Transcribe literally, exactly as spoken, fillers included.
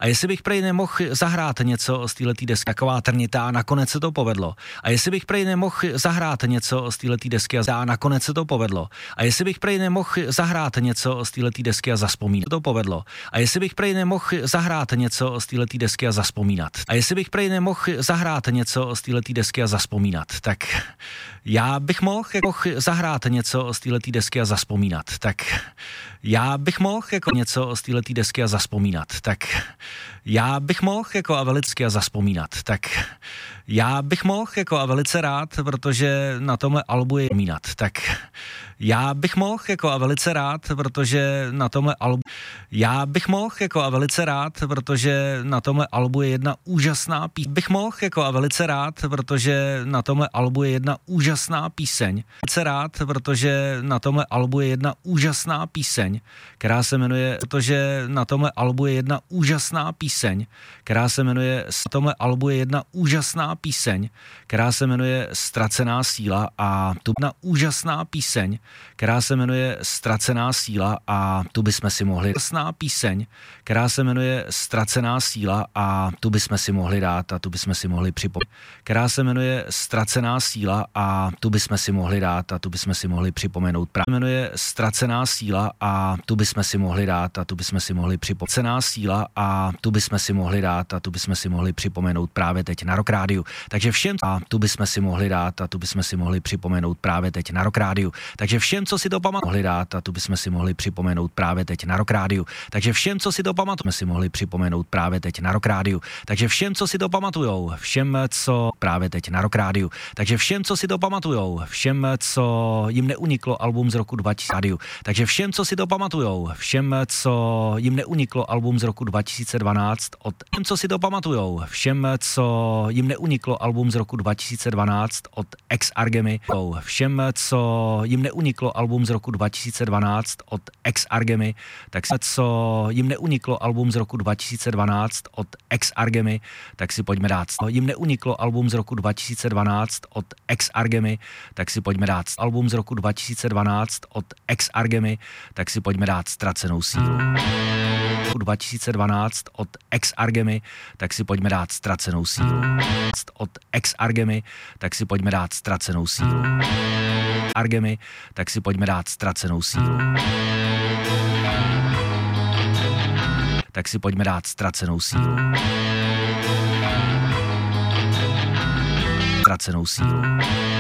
A jestli bych prej nemohl zahrát něco z téhletý desky, taková trnitá, nakonec se to povedlo. A jestli bych prej nemohl zahrát něco z téhletý desky a nakonec se to povedlo. A jestli bych prej nemohl zahrát něco z téhletý desky a zaspomínat, to povedlo. A jestli bych prej nemohl zahrát něco z téhletý desky a zaspomínat. A jestli bych prej nemohl zahrát něco z téhletý desky a zaspomínat, tak já bych mohl, mohl zahrát něco z téhletý desky a zaspomínat. Tak já bych mohl jako něco z téhletý desky a zaspomínat. Tak já bych mohl jako a velicky a zaspomínat. Tak já bych mohl jako a velice rád, protože na tomhle albu je mínat. Tak já bych mohl jako a velice rád, protože na tomhle albu já bych mohl jako a velice rád, protože na tomhle albu je jedna úžasná píseň. Bych mohl jako a velice rád, protože na tomhle albu je jedna úžasná píseň. Velice rád, protože na tomhle albu je jedna úžasná píseň, která se jmenuje, protože na tomhle albu je jedna úžasná píseň, která se jmenuje, na tomhle albu je jedna úžasná píseň, která se jmenuje Ztracená síla a tu jedna úžasná píseň, která se jmenuje Ztracená síla a tu bychom si mohli úžasná píseň, která se jmenuje Ztracená síla a tu bychom si mohli dát a tu bychom si mohli připomenout, která se jmenuje Ztracená síla a tu bychom si mohli dát a tu bychom si mohli připomenout. Právě jmenuje Ztracená síla a tu bychom si mohli dát a tu bychom si mohli připomenout. Ztracená síla a tu bychom si mohli dát a tu bychom si mohli připomenout právě teď na Rock Rádiu. Takže všem a tu bychom si mohli dát a tu bychom si mohli připomenout právě teď na Rock Rádiu. Takže všem, co si to pamatují, mohli dát a tu bychom si mohli připomenout právě teď na Rock Rádiu. Takže všem, co si to pamatují, si mohli připomenout právě teď na Rock Rádiu. Takže všem, co si to pamatujou, všem, co právě teď na Rock Rádiu. Takže všem, co si to pamatujou, všem, co jim neuniklo album z roku dva tisíce. Takže všem, co si to pamatujou, všem, co jim neuniklo album z roku dva tisíce dvanáct, od všem, co si to pamatujou, všem, co jim neuniklo album z roku dva tisíce dvanáct od Ex Argemy, všem, co jim neuniklo album z roku dva tisíce dvanáct od Ex Argemy, tak se, co jim neuniklo album z roku dva tisíce dvanáct od Ex Argemy, tak si pojďme dát. Jim neuniklo album z roku dva tisíce dvanáct od Ex Argemy, tak si pojďme dát. Album z roku dva tisíce dvanáct od Ex Argemy, tak si pojďme dát Ztracenou sílu. dva tisíce dvanáct od Ex Argemy, tak si pojďme dát Ztracenou sílu. Od Ex Argemy, tak si pojďme dát Ztracenou sílu. Argemy, tak si pojďme dát Ztracenou sílu. Tak si pojďme dát Ztracenou sílu. Ztracenou sílu.